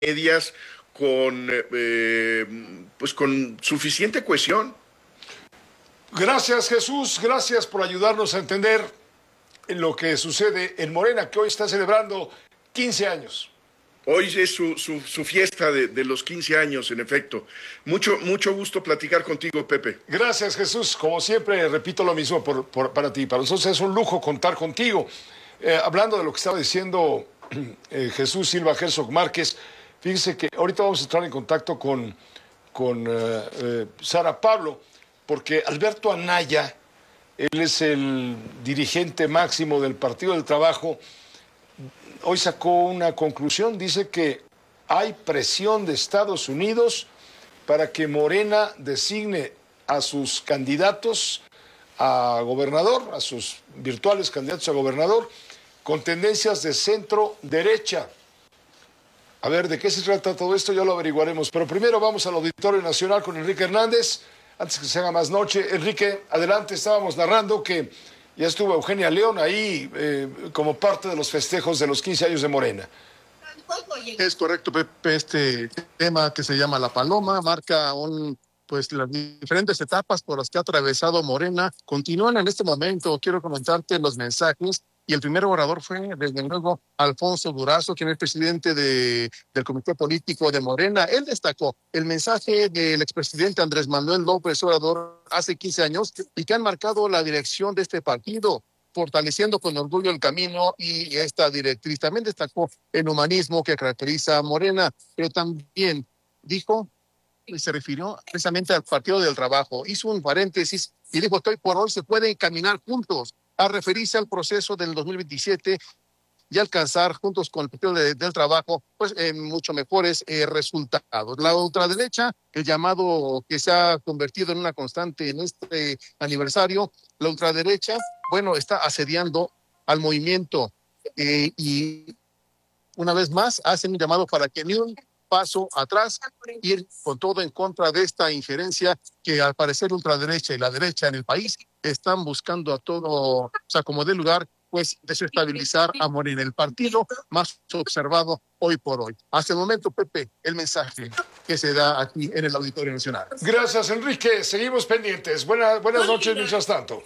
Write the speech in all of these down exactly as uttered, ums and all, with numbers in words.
medias, con, eh, pues con suficiente cohesión. Gracias, Jesús, gracias por ayudarnos a entender lo que sucede en Morena, que hoy está celebrando quince años. Hoy es su, su, su fiesta de, de los quince años, en efecto. Mucho, mucho gusto platicar contigo, Pepe. Gracias, Jesús. Como siempre, repito lo mismo por, por, para ti. Para nosotros es un lujo contar contigo. Eh, hablando de lo que estaba diciendo eh, Jesús Silva Herzog Márquez, fíjense que ahorita vamos a entrar en contacto con, con eh, eh, Sara Pablo, porque Alberto Anaya, él es el dirigente máximo del Partido del Trabajo, hoy sacó una conclusión, dice que hay presión de Estados Unidos para que Morena designe a sus candidatos a gobernador, a sus virtuales candidatos a gobernador, con tendencias de centro-derecha. A ver, ¿de qué se trata todo esto? Ya lo averiguaremos. Pero primero vamos al Auditorio Nacional con Enrique Hernández, antes que se haga más noche. Enrique, adelante, estábamos narrando que ya estuvo Eugenia León ahí eh, como parte de los festejos de los quince años de Morena. Es correcto, Pepe. Este tema que se llama La Paloma marca un, pues, las diferentes etapas por las que ha atravesado Morena. Continúan en este momento. Quiero comentarte los mensajes. Y el primer orador fue, desde luego, Alfonso Durazo, quien es presidente de, del Comité Político de Morena. Él destacó el mensaje del expresidente Andrés Manuel López Obrador hace quince años y que han marcado la dirección de este partido, fortaleciendo con orgullo el camino y esta directriz. También destacó el humanismo que caracteriza a Morena, pero también dijo, y se refirió precisamente al Partido del Trabajo. Hizo un paréntesis y dijo que hoy por hoy se pueden caminar juntos, a referirse al proceso del dos mil veintisiete y alcanzar juntos con el Partido de, del Trabajo pues eh, mucho mejores eh, resultados. La ultraderecha, el llamado que se ha convertido en una constante en este aniversario, la ultraderecha, bueno, está asediando al movimiento eh, y una vez más hacen un llamado para que ni un paso atrás, ir con todo en contra de esta injerencia que al parecer ultraderecha y la derecha en el país están buscando a todo, o sea, como de lugar, pues desestabilizar a Morena, el partido más observado hoy por hoy. Hasta el momento, Pepe, el mensaje que se da aquí en el Auditorio Nacional. Gracias, Enrique. Seguimos pendientes. Buena, buenas noches, mientras tanto.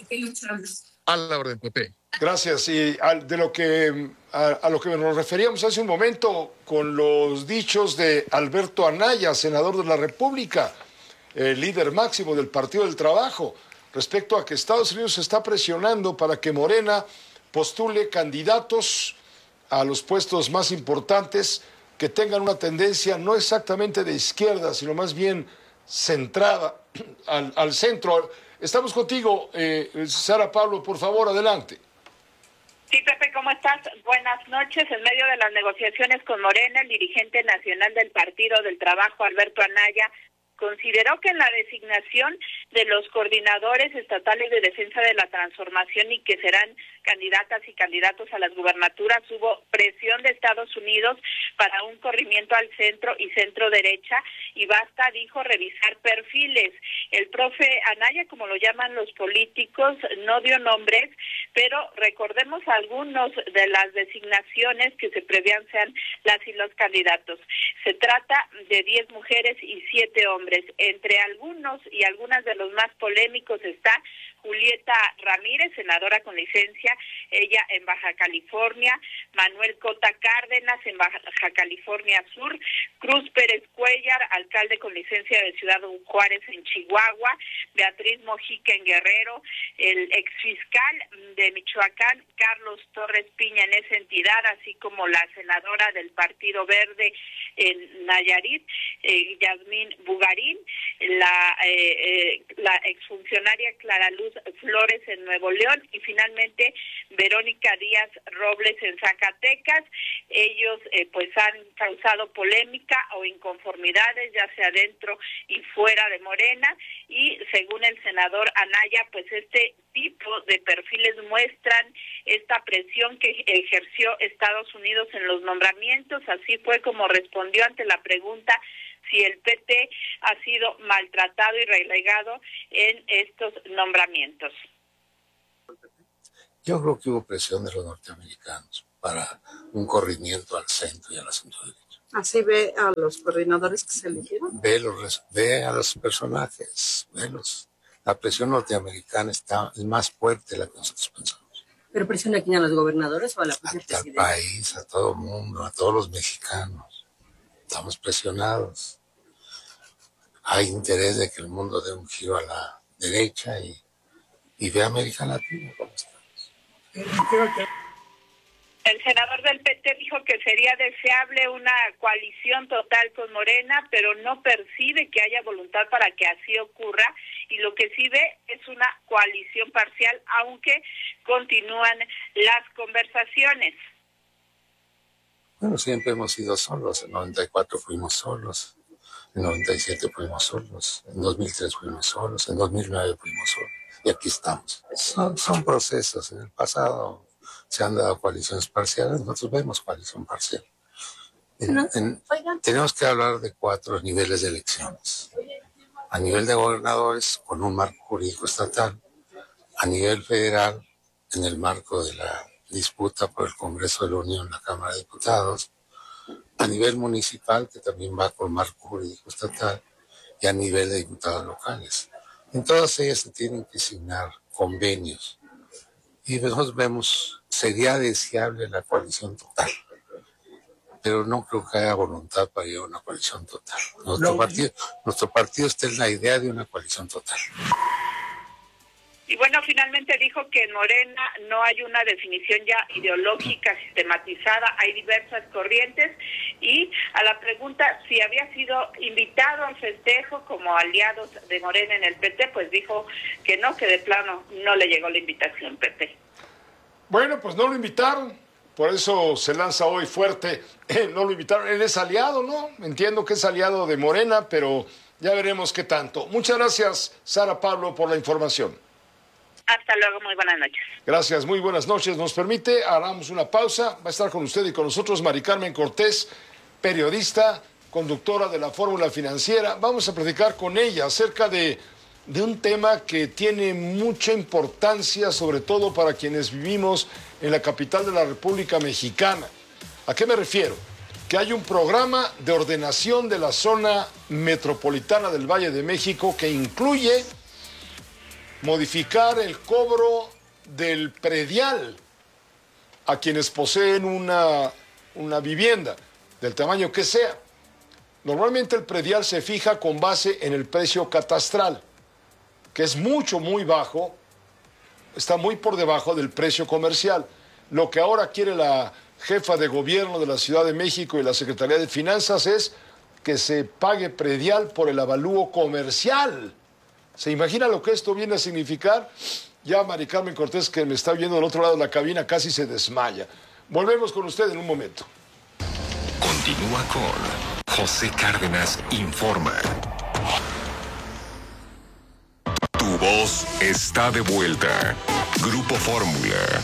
A la orden, Pepe. Gracias. Y a, de lo que, a, a lo que nos referíamos hace un momento con los dichos de Alberto Anaya, senador de la República, el líder máximo del Partido del Trabajo, respecto a que Estados Unidos se está presionando para que Morena postule candidatos a los puestos más importantes que tengan una tendencia no exactamente de izquierda, sino más bien centrada al, al centro. Estamos contigo, eh, Sara Pablo, por favor, adelante. Sí, Pepe, ¿cómo estás? Buenas noches. En medio de las negociaciones con Morena, el dirigente nacional del Partido del Trabajo, Alberto Anaya, consideró que en la designación de los coordinadores estatales de defensa de la transformación y que serán candidatas y candidatos a las gubernaturas hubo presión de Estados Unidos para un corrimiento al centro y centro derecha y basta, dijo, revisar perfiles. El profe Anaya, como lo llaman los políticos, no dio nombres, pero recordemos algunos de las designaciones que se prevían sean las y los candidatos. Se trata de diez mujeres y siete hombres. Entre algunos y algunas de los más polémicos está Julieta Ramírez, senadora con licencia, ella en Baja California, Manuel Cota Cárdenas en Baja California Sur, Cruz Pérez Cuellar, alcalde con licencia de Ciudad Juárez en Chihuahua, Beatriz Mojica en Guerrero, el exfiscal de Michoacán, Carlos Torres Piña en esa entidad, así como la senadora del Partido Verde en Nayarit, eh, Yasmín Bugarín, la, eh, eh, la exfuncionaria Clara Luz Flores en Nuevo León y finalmente Verónica Díaz Robles en Zacatecas. Ellos eh, pues han causado polémica o inconformidades ya sea dentro y fuera de Morena y según el senador Anaya pues este tipo de perfiles muestran esta presión que ejerció Estados Unidos en los nombramientos. Así fue como respondió ante la pregunta si el P T ha sido maltratado y relegado en estos nombramientos. Yo creo que hubo presión de los norteamericanos para un corrimiento al centro y a la centro derecha. Así ve a los coordinadores que se eligieron. Ve, los, ve a los personajes, velos. La presión norteamericana está es más fuerte de la que nosotros pensamos. ¿Pero presiona a quién, a los gobernadores o a la propia presidenta? Al país, a todo el mundo, a todos los mexicanos. Estamos presionados. Hay interés de que el mundo dé un giro a la derecha y, y ve a América Latina como estamos. El senador del P T dijo que sería deseable una coalición total con Morena, pero no percibe que haya voluntad para que así ocurra, y lo que sí ve es una coalición parcial, aunque continúan las conversaciones. Bueno, siempre hemos ido solos. En noventa y cuatro fuimos solos, en noventa y siete fuimos solos, en dos mil tres fuimos solos, en dos mil nueve fuimos solos, y aquí estamos. Son, son procesos. En el pasado se han dado coaliciones parciales, nosotros vemos coalición parcial. En, en, tenemos que hablar de cuatro niveles de elecciones. A nivel de gobernadores, con un marco jurídico estatal. A nivel federal, en el marco de la disputa por el Congreso de la Unión, la Cámara de Diputados. A nivel municipal, que también va con marco jurídico estatal. Y a nivel de diputados locales. En todas ellas se tienen que asignar convenios. Y nosotros vemos, sería deseable la coalición total, pero no creo que haya voluntad para ir a una coalición total. Nuestro, no. partido, nuestro partido está en la idea de una coalición total. Y bueno, finalmente dijo que en Morena no hay una definición ya ideológica sistematizada, hay diversas corrientes, y a la pregunta si había sido invitado al festejo como aliados de Morena en el P T, pues dijo que no, que de plano no le llegó la invitación, Pepe. Bueno, pues no lo invitaron, por eso se lanza hoy fuerte, eh, no lo invitaron, él es aliado, ¿no? Entiendo que es aliado de Morena, pero ya veremos qué tanto. Muchas gracias, Sara Pablo, por la información. Hasta luego, muy buenas noches. Gracias, muy buenas noches. Nos permite, hagamos una pausa. Va a estar con usted y con nosotros Mari Carmen Cortés, periodista, conductora de la Fórmula Financiera. Vamos a platicar con ella acerca de, de un tema que tiene mucha importancia, sobre todo para quienes vivimos en la capital de la República Mexicana. ¿A qué me refiero? Que hay un programa de ordenación de la zona metropolitana del Valle de México que incluye modificar el cobro del predial a quienes poseen una, una vivienda, del tamaño que sea. Normalmente el predial se fija con base en el precio catastral, que es mucho, muy bajo, está muy por debajo del precio comercial. Lo que ahora quiere la jefa de gobierno de la Ciudad de México y la Secretaría de Finanzas es que se pague predial por el avalúo comercial. ¿Se imagina lo que esto viene a significar? Ya Mari Carmen Cortés, que me está viendo del otro lado de la cabina, casi se desmaya. Volvemos con usted en un momento. Continúa con José Cárdenas Informa. Tu voz está de vuelta. Grupo Fórmula.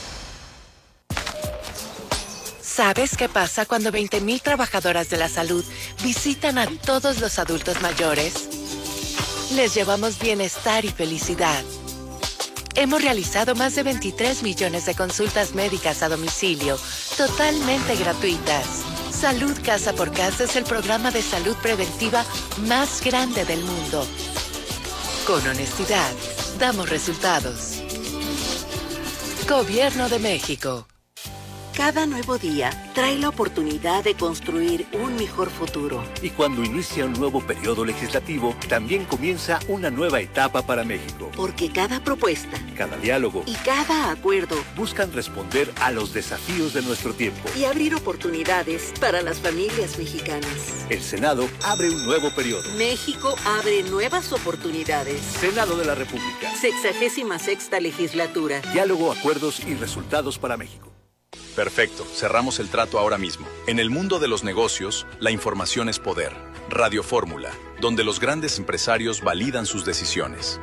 ¿Sabes qué pasa cuando veinte mil trabajadoras de la salud visitan a todos los adultos mayores? Les llevamos bienestar y felicidad. Hemos realizado más de veintitrés millones de consultas médicas a domicilio, totalmente gratuitas. Salud Casa por Casa es el programa de salud preventiva más grande del mundo. Con honestidad, damos resultados. Gobierno de México. Cada nuevo día trae la oportunidad de construir un mejor futuro. Y cuando inicia un nuevo periodo legislativo, también comienza una nueva etapa para México. Porque cada propuesta, cada diálogo y cada acuerdo buscan responder a los desafíos de nuestro tiempo y abrir oportunidades para las familias mexicanas. El Senado abre un nuevo periodo. México abre nuevas oportunidades. Senado de la República. Sexagésima sexta legislatura. Diálogo, acuerdos y resultados para México. Perfecto, cerramos el trato ahora mismo. En el mundo de los negocios, la información es poder. Radio Fórmula, donde los grandes empresarios validan sus decisiones.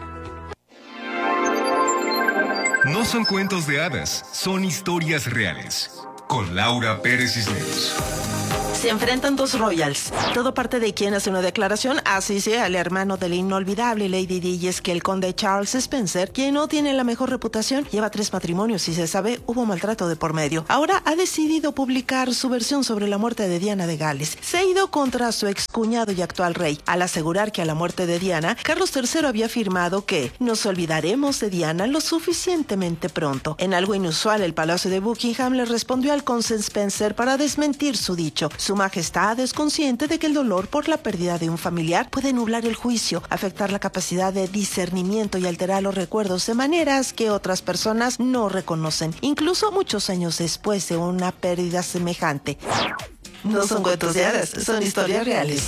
No son cuentos de hadas, son historias reales. Con Laura Pérez Cisneros. Se enfrentan dos royals. Todo parte de quien hace una declaración, así sea el hermano de la inolvidable Lady Di, y es que el conde Charles Spencer, quien no tiene la mejor reputación, lleva tres matrimonios y se sabe hubo maltrato de por medio. Ahora ha decidido publicar su versión sobre la muerte de Diana de Gales. Se ha ido contra su excuñado y actual rey, al asegurar que a la muerte de Diana, Carlos tercero había afirmado que nos olvidaremos de Diana lo suficientemente pronto. En algo inusual, el Palacio de Buckingham le respondió al conde Spencer para desmentir su dicho. Su majestad es consciente de que el dolor por la pérdida de un familiar puede nublar el juicio, afectar la capacidad de discernimiento y alterar los recuerdos de maneras que otras personas no reconocen, incluso muchos años después de una pérdida semejante. No son cuentos de hadas, son historias reales.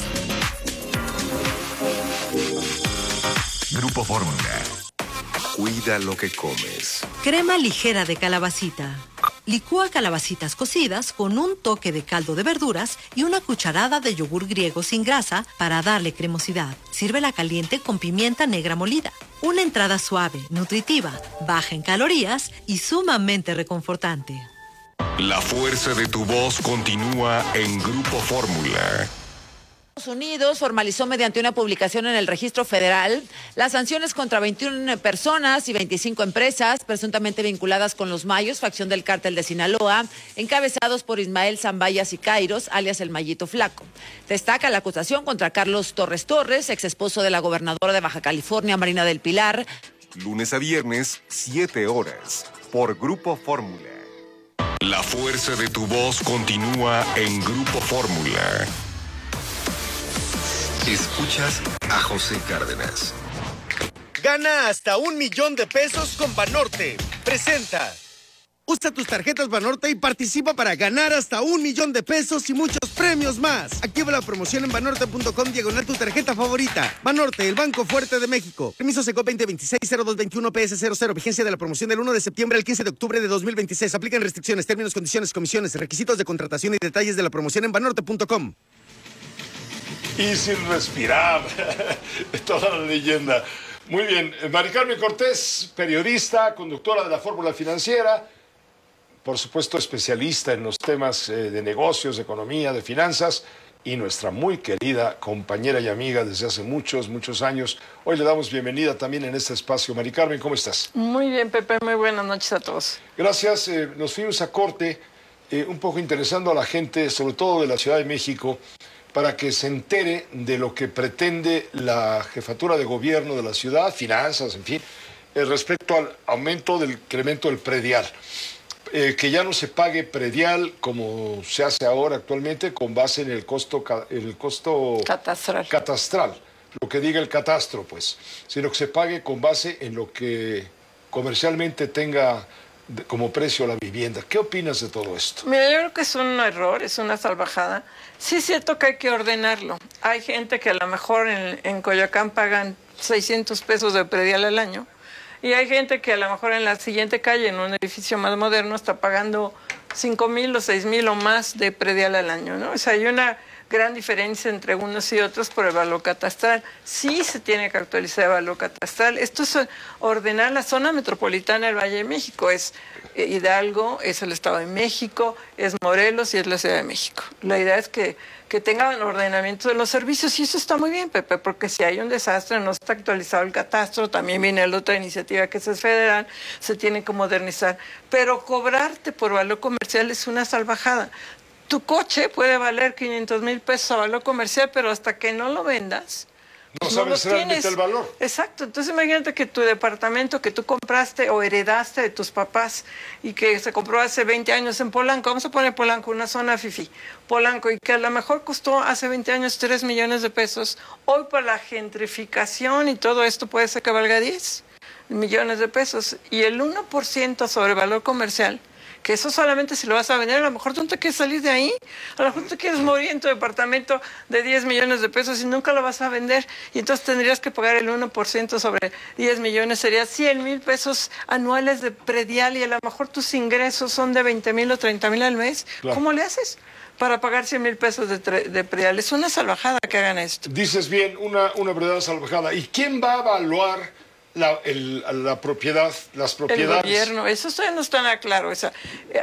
Grupo Fórmula. Cuida lo que comes. Crema ligera de calabacita. Licúa calabacitas cocidas con un toque de caldo de verduras y una cucharada de yogur griego sin grasa para darle cremosidad. Sírvela caliente con pimienta negra molida. Una entrada suave, nutritiva, baja en calorías y sumamente reconfortante. La fuerza de tu voz continúa en Grupo Fórmula. Estados Unidos formalizó mediante una publicación en el registro federal las sanciones contra veintiuna personas y veinticinco empresas presuntamente vinculadas con los Mayos, facción del cártel de Sinaloa, encabezados por Ismael Zambaya Sicairos, alias el Mayito Flaco. Destaca la acusación contra Carlos Torres Torres, ex esposo de la gobernadora de Baja California, Marina del Pilar. Lunes a viernes, siete horas, por Grupo Fórmula. La fuerza de tu voz continúa en Grupo Fórmula. Escuchas a José Cárdenas. Gana hasta un millón de pesos con Banorte. Presenta. Usa tus tarjetas Banorte y participa para ganar hasta un millón de pesos y muchos premios más. Activa la promoción en banorte punto com diagonal tu tarjeta favorita. Banorte, el banco fuerte de México. Permiso Secop veinte veintiséis cero dos veintiuno P S cero cero. Vigencia de la promoción del uno de septiembre al quince de octubre de dos mil veintiséis. Aplican restricciones, términos, condiciones, comisiones, requisitos de contratación y detalles de la promoción en banorte punto com. Y sin respirar, toda la leyenda. Muy bien, Mari Carmen Cortés, periodista, conductora de la Fórmula Financiera, por supuesto especialista en los temas eh, de negocios, de economía, de finanzas, y nuestra muy querida compañera y amiga desde hace muchos, muchos años. Hoy le damos bienvenida también en este espacio. Mari Carmen, ¿cómo estás? Muy bien, Pepe, muy buenas noches a todos. Gracias, eh, nos fuimos a corte, eh, un poco interesando a la gente, sobre todo de la Ciudad de México, para que se entere de lo que pretende la jefatura de gobierno de la ciudad, finanzas, en fin, eh, respecto al aumento del incremento del predial. Eh, que ya no se pague predial como se hace ahora actualmente con base en el costo, el costo catastral. catastral, lo que diga el catastro, pues, sino que se pague con base en lo que comercialmente tenga como precio la vivienda. ¿Qué opinas de todo esto? Mira, yo creo que es un error, es una salvajada. Sí es cierto que hay que ordenarlo. Hay gente que a lo mejor en, en Coyoacán pagan seiscientos pesos de predial al año y hay gente que a lo mejor en la siguiente calle, en un edificio más moderno, está pagando cinco mil o seis mil o más de predial al año, ¿no? O sea, hay una gran diferencia entre unos y otros por el valor catastral. Sí se tiene que actualizar el valor catastral. Esto es ordenar la zona metropolitana del Valle de México. Es Hidalgo, es el Estado de México, es Morelos y es la Ciudad de México. La idea es que, que tengan ordenamiento de los servicios y eso está muy bien, Pepe, porque si hay un desastre, no está actualizado el catastro, también viene la otra iniciativa que es federal, se tiene que modernizar. Pero cobrarte por valor comercial es una salvajada. Tu coche puede valer quinientos mil pesos a valor comercial, pero hasta que no lo vendas, no sabes realmente el valor. Exacto. Entonces imagínate que tu departamento que tú compraste o heredaste de tus papás y que se compró hace veinte años en Polanco, vamos a poner Polanco, una zona fifí, Polanco, y que a lo mejor costó hace veinte años tres millones de pesos, hoy por la gentrificación y todo esto puede ser que valga diez millones de pesos. Y el uno por ciento sobre valor comercial, que eso solamente si lo vas a vender, a lo mejor tú no te quieres salir de ahí, a lo mejor te quieres morir en tu departamento de diez millones de pesos y nunca lo vas a vender, y entonces tendrías que pagar el uno por ciento sobre diez millones, sería cien mil pesos anuales de predial, y a lo mejor tus ingresos son de veinte mil o treinta mil al mes. Claro. ¿Cómo le haces para pagar cien mil pesos de, de predial? Es una salvajada que hagan esto. Dices bien, una, una verdadera salvajada. ¿Y quién va a evaluar la, el, la propiedad, las propiedades. El gobierno, eso todavía no está nada claro. Esa.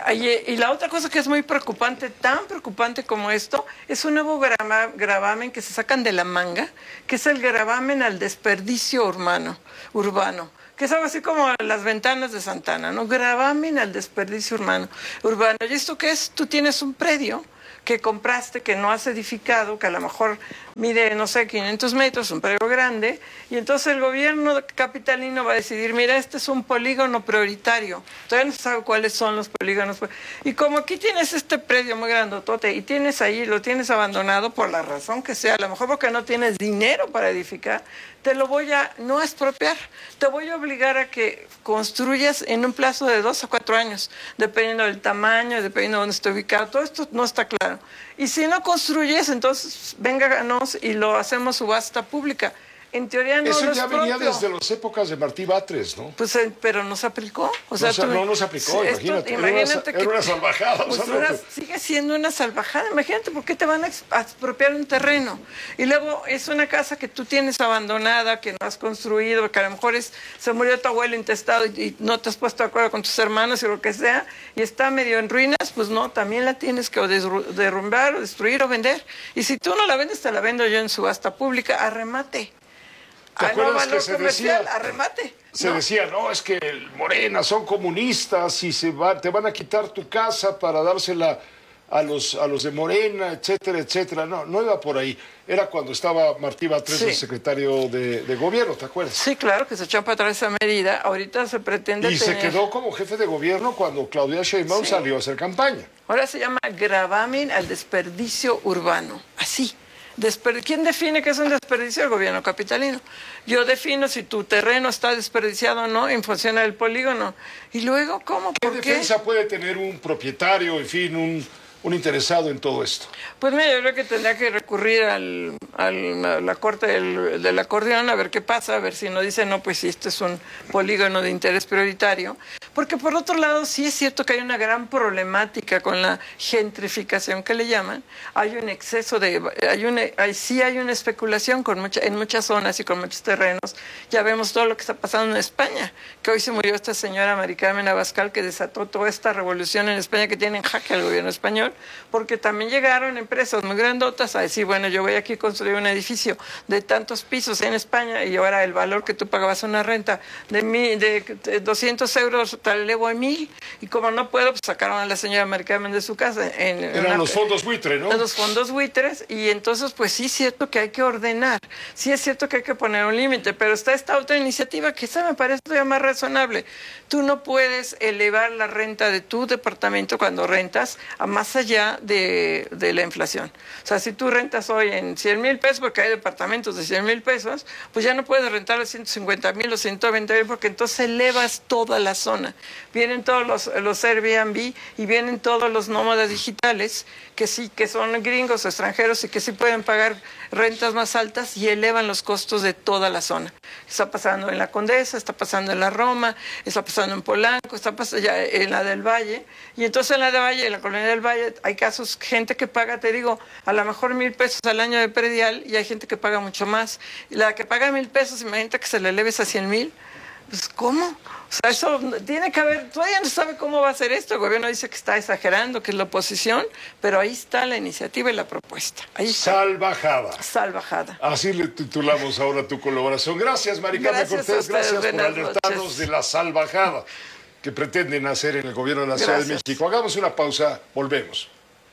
Y la otra cosa que es muy preocupante, tan preocupante como esto, es un nuevo grama, gravamen que se sacan de la manga, que es el gravamen al desperdicio urbano, urbano. Que es algo así como las ventanas de Santana, ¿no? Gravamen al desperdicio urbano. urbano. ¿Y esto qué es? Tú tienes un predio que compraste, que no has edificado, que a lo mejor mide, no sé, quinientos metros, un predio grande, y entonces el gobierno capitalino va a decidir, mira, este es un polígono prioritario, todavía no se sabe cuáles son los polígonos, y como aquí tienes este predio muy grandotote, y tienes ahí, lo tienes abandonado por la razón que sea, a lo mejor porque no tienes dinero para edificar, te lo voy a no expropiar, te voy a obligar a que construyas en un plazo de dos a cuatro años, dependiendo del tamaño, dependiendo de dónde esté ubicado, todo esto no está claro. Y si no construyes, entonces vénganos y lo hacemos subasta pública. En teoría no Eso lo ya es venía propio. desde las épocas de Martí Batres, ¿no? Pues, eh, pero no se aplicó. O sea, no, tú, no, no se aplicó, esto, imagínate. imagínate era, una, era una salvajada. Pues o sea, una, no, sigue siendo una salvajada. Imagínate por qué te van a expropiar un terreno. Y luego es una casa que tú tienes abandonada, que no has construido, que a lo mejor es, se murió tu abuelo intestado y, y no te has puesto de acuerdo con tus hermanos y lo que sea, y está medio en ruinas, pues no, también la tienes que o derrumbar, o destruir o vender. Y si tú no la vendes, te la vendo yo en subasta pública a remate. ¿Te Ah, acuerdas no, valor que se comercial, decía, a remate. se ¿no? decía, no, es que Morena son comunistas y se va, te van a quitar tu casa para dársela a los, a los de Morena, etcétera, etcétera. No, no iba por ahí. Era cuando estaba Martí Batres, Sí. el secretario de, de gobierno, ¿te acuerdas? Sí, claro, que se echó para atrás esa medida. Ahorita se pretende Y tener... se quedó como jefe de gobierno cuando Claudia Sheinbaum Sí. salió a hacer campaña. Ahora se llama gravamen al desperdicio urbano. Así. Desper... ¿Quién define qué es un desperdicio? El gobierno capitalino. Yo defino si tu terreno está desperdiciado o no en función del polígono. Y luego, ¿cómo? ¿Qué ¿Por qué? defensa puede tener un propietario, en fin, un, un interesado en todo esto? Pues mira, yo creo que tendría que recurrir al, al- a la corte del, del acordeón a ver qué pasa, a ver si no dice, no, pues si este es un polígono de interés prioritario. Porque por otro lado, sí es cierto que hay una gran problemática con la gentrificación que le llaman. Hay un exceso de, hay una, hay, sí hay una especulación con mucha, en muchas zonas y con muchos terrenos. Ya vemos todo lo que está pasando en España, que hoy se murió esta señora Mari Carmen Abascal, que desató toda esta revolución en España que tiene en jaque al gobierno español, porque también llegaron empresas muy grandotas a decir, bueno, yo voy aquí a construir un edificio de tantos pisos en España y ahora el valor que tú pagabas una renta de, mi, de, de doscientos euros te elevo a mil, y como no puedo, pues sacaron a la señora Mari Carmen de su casa. En, en Eran una, los fondos buitre, ¿no? los fondos buitres, y entonces pues sí es cierto que hay que ordenar, sí es cierto que hay que poner un límite, pero está esta otra iniciativa que esa me parece todavía más razonable. Tú no puedes elevar la renta de tu departamento cuando rentas a más allá de, de la inflación. O sea, si tú rentas hoy en cien mil pesos, porque hay departamentos de cien mil pesos, pues ya no puedes rentar a ciento cincuenta mil o ciento veinte mil, porque entonces elevas toda la zona. Vienen todos los, los Airbnb y vienen todos los nómadas digitales que sí, que son gringos o extranjeros y que sí pueden pagar rentas más altas y elevan los costos de toda la zona. Está pasando en la Condesa, está pasando en la Roma, está pasando en Polanco, está pasando ya en la del Valle, y entonces en la del Valle, en la colonia del Valle, hay casos, gente que paga, te digo, a lo mejor mil pesos al año de predial, y hay gente que paga mucho más. Y la que paga mil pesos, imagínate que se le eleves a cien mil. Pues, ¿cómo? O sea, eso tiene que haber, todavía no sabe cómo va a ser esto. El gobierno dice que está exagerando, que es la oposición, pero ahí está la iniciativa y la propuesta. Ahí está. Salvajada. Salvajada. Así le titulamos ahora tu colaboración. Gracias, Mari Carmen Gracias a Cortés. ustedes, Gracias por buenas alertarnos noches. de la salvajada que pretenden hacer en el gobierno de la Ciudad de Gracias. México. Hagamos una pausa, volvemos.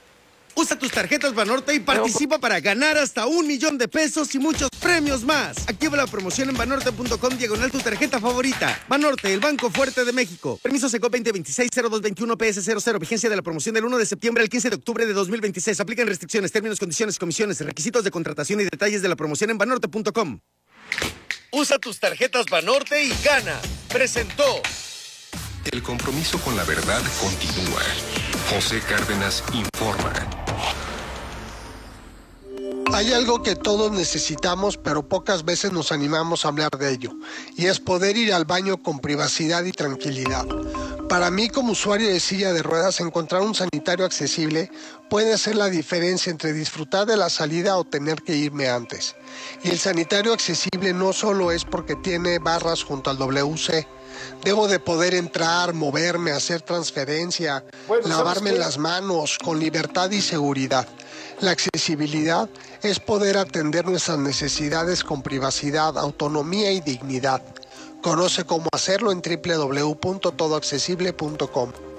Usa tus tarjetas Banorte y participa para ganar hasta un millón de pesos y muchos premios más. Activa la promoción en banorte punto com diagonal tu tarjeta favorita. Banorte, el banco fuerte de México. Permiso Secop veinte veintiséis cero dos veintiuno P S cero cero. Vigencia de la promoción del uno de septiembre al quince de octubre de dos mil veintiséis. Aplican restricciones, términos, condiciones, comisiones, requisitos de contratación y detalles de la promoción en banorte punto com. Usa tus tarjetas Banorte y gana. Presentó. El compromiso con la verdad continúa. José Cárdenas informa. Hay algo que todos necesitamos, pero pocas veces nos animamos a hablar de ello, y es poder ir al baño con privacidad y tranquilidad. Para mí, como usuario de silla de ruedas, encontrar un sanitario accesible puede hacer la diferencia entre disfrutar de la salida o tener que irme antes. Y el sanitario accesible no solo es porque tiene barras junto al W C. Debo de poder entrar, moverme, hacer transferencia, bueno, lavarme las manos con libertad y seguridad. La accesibilidad es poder atender nuestras necesidades con privacidad, autonomía y dignidad. Conoce cómo hacerlo en doble u doble u doble u punto todo accesible punto com.